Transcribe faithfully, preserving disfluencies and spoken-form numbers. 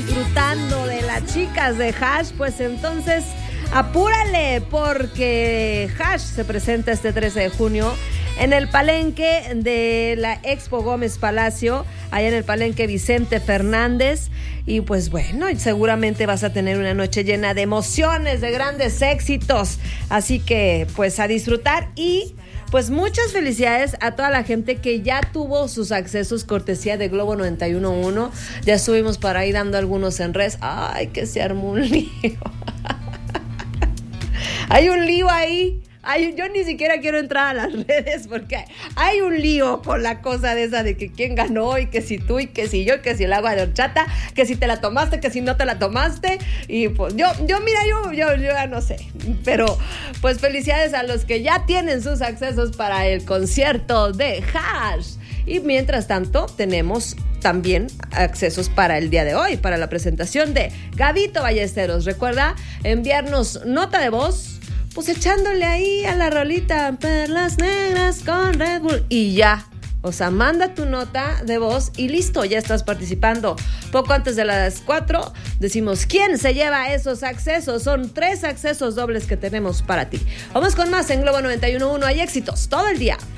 disfrutando de las chicas de Hash, pues entonces apúrale, porque Hash se presenta este trece de junio en el palenque de la Expo Gómez Palacio, allá en el palenque Vicente Fernández. Y pues bueno, seguramente vas a tener una noche llena de emociones, de grandes éxitos. Así que pues a disfrutar. Y pues muchas felicidades a toda la gente que ya tuvo sus accesos cortesía de Globo noventa y uno punto uno. Ya estuvimos por ahí dando algunos en res. Ay, que se armó un lío. Hay un lío ahí. Ay, yo ni siquiera quiero entrar a las redes porque hay un lío con la cosa de esa de que quién ganó y que si tú y que si yo, que si el agua de horchata, que si te la tomaste, que si no te la tomaste. Y pues yo, yo mira, yo, yo, yo ya no sé. Pero pues felicidades a los que ya tienen sus accesos para el concierto de Hash. Y mientras tanto tenemos también accesos para el día de hoy, para la presentación de Gabito Ballesteros. Recuerda enviarnos nota de voz, pues echándole ahí a la rolita Perlas Negras con Red Bull y ya. O sea, manda tu nota de voz y listo, ya estás participando. Poco antes de las cuatro decimos quién se lleva esos accesos. Son tres accesos dobles que tenemos para ti. Vamos con más en Globo noventa y uno punto uno. Hay éxitos todo el día.